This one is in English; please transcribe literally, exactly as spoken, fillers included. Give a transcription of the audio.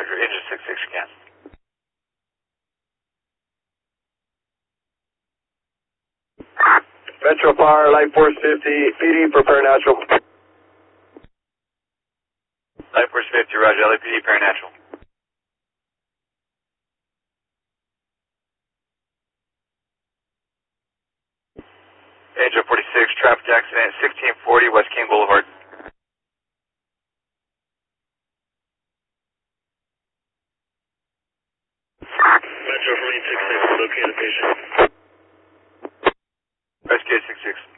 Roger, engine six six, you can. Metro Power, Light Force fifty, P D, prepare natural. Light Force fifty, Roger, L A P D, paranatural. Angel forty-six, traffic accident, sixteen forty West King Boulevard. Metro Marine six six, located patient. Rescue six six.